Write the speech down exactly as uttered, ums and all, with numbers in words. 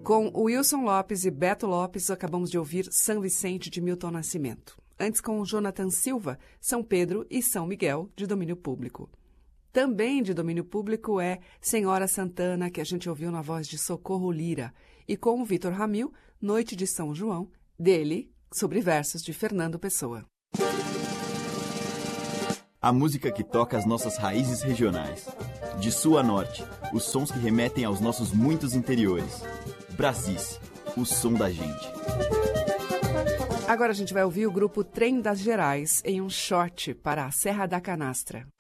Com Wilson Lopes e Beto Lopes, acabamos de ouvir São Vicente, de Milton Nascimento. Antes, com Jonathan Silva, São Pedro e São Miguel, de domínio público. Também de domínio público é Senhora Santana, que a gente ouviu na voz de Socorro Lira. E com o Vitor Ramil, Noite de São João, dele, sobre versos de Fernando Pessoa. A música que toca as nossas raízes regionais. De sul a norte, os sons que remetem aos nossos muitos interiores. Brasis, o som da gente. Agora a gente vai ouvir o grupo Trem das Gerais em um short para a Serra da Canastra.